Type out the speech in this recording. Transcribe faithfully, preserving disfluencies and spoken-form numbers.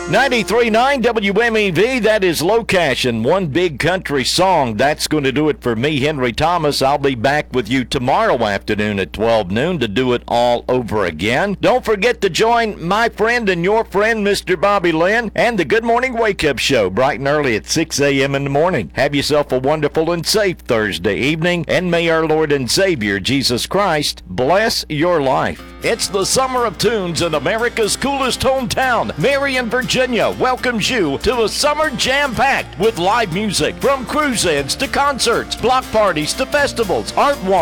ninety-three point nine W M E V, that is Locash and One Big Country Song. That's going to do it for me, Henry Thomas. I'll be back with you tomorrow afternoon at twelve noon to do it all over again. Don't forget to join my friend and your friend, Mister Bobby Lynn, and the Good Morning Wake Up Show bright and early at six a.m. in the morning. Have yourself a wonderful and safe Thursday evening, and may our Lord and Savior, Jesus Christ, bless your life. It's the Summer of Tunes in America's coolest hometown, Marion, Virginia, welcomes you to a summer jam-packed with live music from cruise-ins to concerts, block parties to festivals, art walks,